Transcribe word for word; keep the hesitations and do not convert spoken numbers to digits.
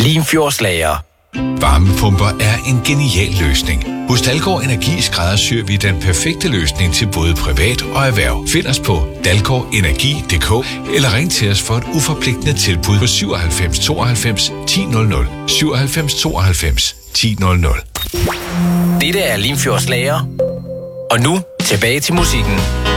Limfjordslager. Varmepumper er en genial løsning. Hos Dalgaard Energi skræddersyr vi den perfekte løsning til både privat og erhverv. Find os på dalgaard energi punktum d k eller ring til os for et uforpligtende tilbud på syvoghalvfems tooghalvfems ti nul nul. syvoghalvfems tooghalvfems ti nul nul. Dette er Limfjordslager. Og nu tilbage til musikken.